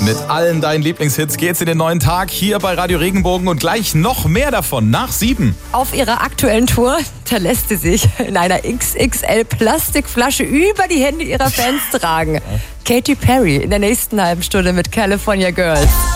Mit allen deinen Lieblingshits geht's in den neuen Tag hier bei Radio Regenbogen und gleich noch mehr davon nach 7. Auf ihrer aktuellen Tour, da lässt sie sich in einer XXL-Plastikflasche über die Hände ihrer Fans tragen. Katy Perry in der nächsten halben Stunde mit California Girls.